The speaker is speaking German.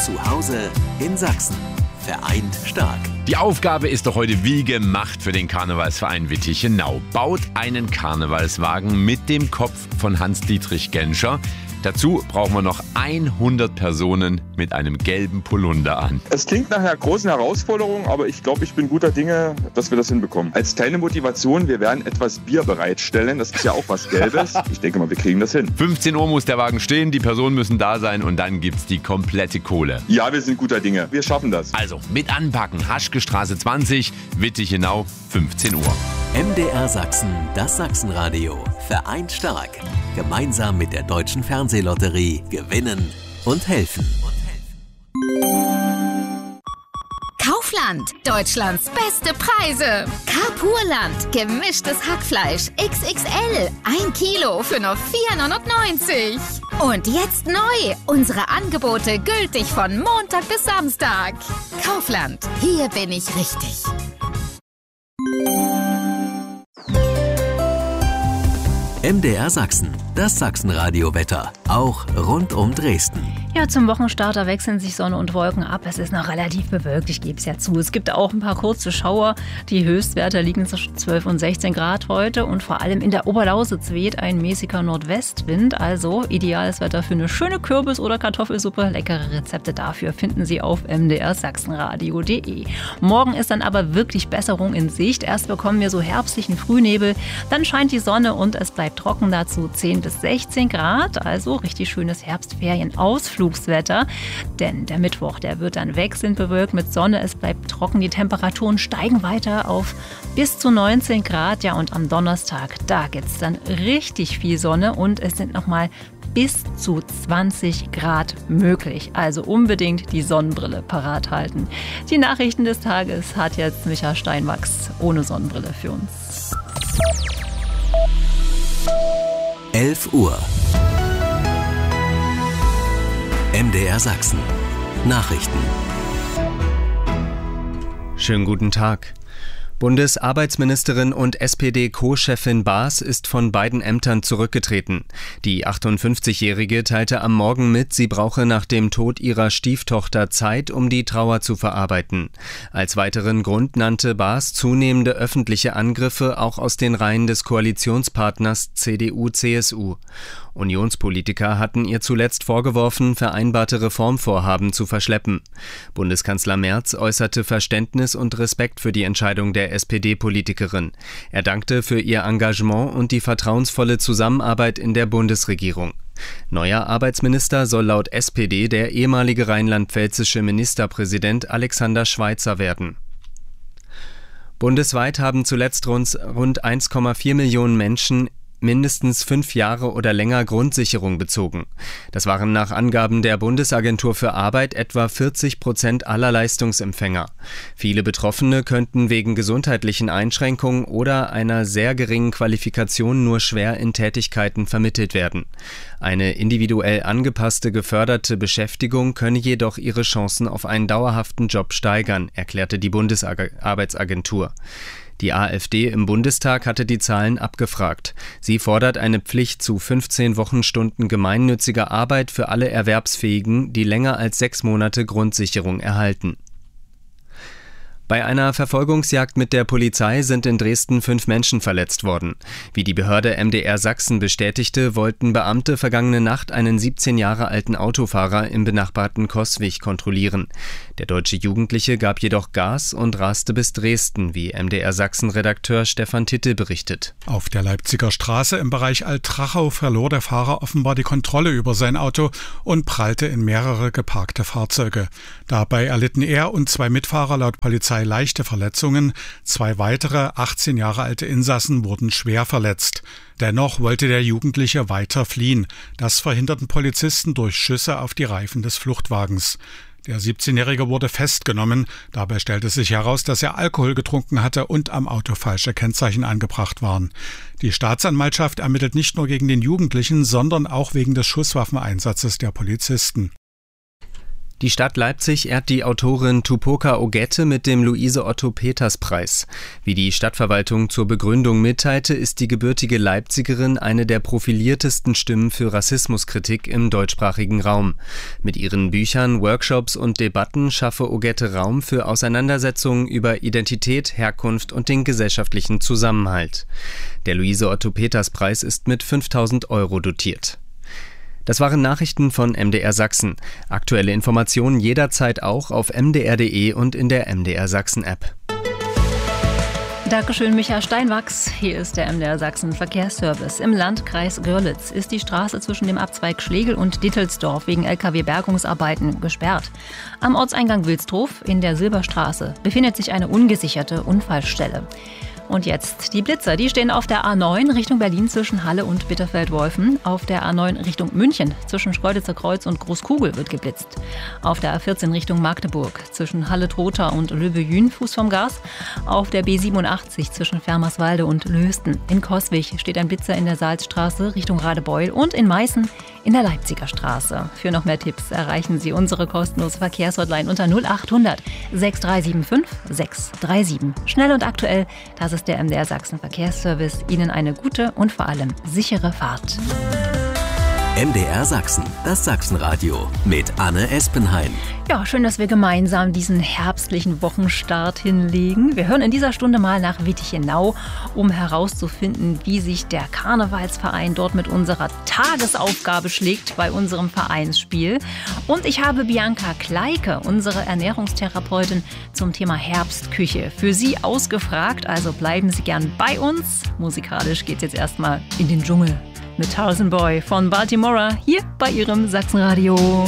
Zu Hause in Sachsen. Vereint stark. Die Aufgabe ist doch heute wie gemacht für den Karnevalsverein Wittichenau. Baut einen Karnevalswagen mit dem Kopf von Hans-Dietrich Genscher. Dazu brauchen wir noch 100 Personen mit einem gelben Polunder an. Es klingt nach einer großen Herausforderung, aber ich glaube, ich bin guter Dinge, dass wir das hinbekommen. Als kleine Motivation, wir werden etwas Bier bereitstellen. Das ist ja auch was Gelbes. Ich denke mal, wir kriegen das hin. 15 Uhr muss der Wagen stehen, die Personen müssen da sein und dann gibt's die komplette Kohle. Ja, wir sind guter Dinge. Wir schaffen das. Also mit anpacken. Haschke Straße 20, Wittichenau, 15 Uhr. MDR Sachsen, das Sachsenradio. Vereint stark. Gemeinsam mit der Deutschen Fernsehlotterie gewinnen und helfen. Kaufland, Deutschlands beste Preise. Carpurland, gemischtes Hackfleisch XXL, 1 Kilo für nur 4,99 €. Und jetzt neu, unsere Angebote gültig von Montag bis Samstag. Kaufland, hier bin ich richtig. MDR Sachsen, das Sachsenradio-Wetter, auch rund um Dresden. Ja, zum Wochenstarter wechseln sich Sonne und Wolken ab. Es ist noch relativ bewölkt, ich gebe es ja zu. Es gibt auch ein paar kurze Schauer. Die Höchstwerte liegen zwischen 12 und 16 Grad heute. Und vor allem in der Oberlausitz weht ein mäßiger Nordwestwind. Also ideales Wetter für eine schöne Kürbis- oder Kartoffelsuppe. Leckere Rezepte dafür finden Sie auf mdrsachsenradio.de. Morgen ist dann aber wirklich Besserung in Sicht. Erst bekommen wir so herbstlichen Frühnebel. Dann scheint die Sonne und es bleibt trocken, dazu 10 bis 16 Grad. Also richtig schönes Herbstferienausflugswetter. Denn der Mittwoch, der wird dann wechselnd bewölkt mit Sonne. Es bleibt trocken, die Temperaturen steigen weiter auf bis zu 19 Grad. Ja, und am Donnerstag, da gibt es dann richtig viel Sonne und es sind nochmal bis zu 20 Grad möglich. Also unbedingt die Sonnenbrille parat halten. Die Nachrichten des Tages hat jetzt Micha Steinwachs ohne Sonnenbrille für uns. 11 Uhr. MDR Sachsen. Nachrichten. Schönen guten Tag. Bundesarbeitsministerin und SPD-Co-Chefin Baas ist von beiden Ämtern zurückgetreten. Die 58-Jährige teilte am Morgen mit, sie brauche nach dem Tod ihrer Stieftochter Zeit, um die Trauer zu verarbeiten. Als weiteren Grund nannte Baas zunehmende öffentliche Angriffe auch aus den Reihen des Koalitionspartners CDU-CSU. Unionspolitiker hatten ihr zuletzt vorgeworfen, vereinbarte Reformvorhaben zu verschleppen. Bundeskanzler Merz äußerte Verständnis und Respekt für die Entscheidung der SPD-Politikerin. Er dankte für ihr Engagement und die vertrauensvolle Zusammenarbeit in der Bundesregierung. Neuer Arbeitsminister soll laut SPD der ehemalige rheinland-pfälzische Ministerpräsident Alexander Schweitzer werden. Bundesweit haben zuletzt rund 1,4 Millionen Menschen mindestens 5 Jahre oder länger Grundsicherung bezogen. Das waren nach Angaben der Bundesagentur für Arbeit etwa 40% aller Leistungsempfänger. Viele Betroffene könnten wegen gesundheitlichen Einschränkungen oder einer sehr geringen Qualifikation nur schwer in Tätigkeiten vermittelt werden. Eine individuell angepasste geförderte Beschäftigung könne jedoch ihre Chancen auf einen dauerhaften Job steigern, erklärte die Bundesarbeitsagentur. Die AfD im Bundestag hatte die Zahlen abgefragt. Sie fordert eine Pflicht zu 15 Wochenstunden gemeinnütziger Arbeit für alle Erwerbsfähigen, die länger als 6 Monate Grundsicherung erhalten. Bei einer Verfolgungsjagd mit der Polizei sind in Dresden 5 Menschen verletzt worden. Wie die Behörde MDR Sachsen bestätigte, wollten Beamte vergangene Nacht einen 17 Jahre alten Autofahrer im benachbarten Coswig kontrollieren. Der deutsche Jugendliche gab jedoch Gas und raste bis Dresden, wie MDR Sachsen-Redakteur Stefan Titte berichtet. Auf der Leipziger Straße im Bereich Alt-Trachau verlor der Fahrer offenbar die Kontrolle über sein Auto und prallte in mehrere geparkte Fahrzeuge. Dabei erlitten er und 2 Mitfahrer laut Polizei leichte Verletzungen. 2 weitere 18 Jahre alte Insassen wurden schwer verletzt. Dennoch wollte der Jugendliche weiter fliehen. Das verhinderten Polizisten durch Schüsse auf die Reifen des Fluchtwagens. Der 17-Jährige wurde festgenommen. Dabei stellte sich heraus, dass er Alkohol getrunken hatte und am Auto falsche Kennzeichen angebracht waren. Die Staatsanwaltschaft ermittelt nicht nur gegen den Jugendlichen, sondern auch wegen des Schusswaffeneinsatzes der Polizisten. Die Stadt Leipzig ehrt die Autorin Tupoka Ogette mit dem Luise-Otto-Peters-Preis. Wie die Stadtverwaltung zur Begründung mitteilte, ist die gebürtige Leipzigerin eine der profiliertesten Stimmen für Rassismuskritik im deutschsprachigen Raum. Mit ihren Büchern, Workshops und Debatten schaffe Ogette Raum für Auseinandersetzungen über Identität, Herkunft und den gesellschaftlichen Zusammenhalt. Der Luise-Otto-Peters-Preis ist mit 5.000 € dotiert. Das waren Nachrichten von MDR Sachsen. Aktuelle Informationen jederzeit auch auf mdr.de und in der MDR Sachsen-App. Dankeschön, Micha Steinwachs. Hier ist der MDR Sachsen Verkehrsservice. Im Landkreis Görlitz ist die Straße zwischen dem Abzweig Schlegel und Dittelsdorf wegen Lkw-Bergungsarbeiten gesperrt. Am Ortseingang Wilsdruf in der Silberstraße befindet sich eine ungesicherte Unfallstelle. Und jetzt die Blitzer, die stehen auf der A9 Richtung Berlin zwischen Halle und Bitterfeld-Wolfen. Auf der A9 Richtung München zwischen Schkeuditzer Kreuz und Großkugel wird geblitzt. Auf der A14 Richtung Magdeburg zwischen Halle-Trotha und Löwe-Jün Fuß vom Gas. Auf der B87 zwischen Fermerswalde und Lösten. In Coswig steht ein Blitzer in der Salzstraße Richtung Radebeul und in Meißen in der Leipziger Straße. Für noch mehr Tipps erreichen Sie unsere kostenlose Verkehrshotline unter 0800 6375 637. Schnell und aktuell, das ist der MDR Sachsen Verkehrsservice. Ihnen eine gute und vor allem sichere Fahrt. MDR Sachsen, das Sachsenradio mit Anne Espenhain. Ja, schön, dass wir gemeinsam diesen herbstlichen Wochenstart hinlegen. Wir hören in dieser Stunde mal nach Wittichenau, um herauszufinden, wie sich der Karnevalsverein dort mit unserer Tagesaufgabe schlägt bei unserem Vereinsspiel. Und ich habe Bianca Kleike, unsere Ernährungstherapeutin, zum Thema Herbstküche für Sie ausgefragt. Also bleiben Sie gern bei uns. Musikalisch geht's jetzt erstmal in den Dschungel mit Tarzan Boy von Baltimora hier bei Ihrem Sachsenradio.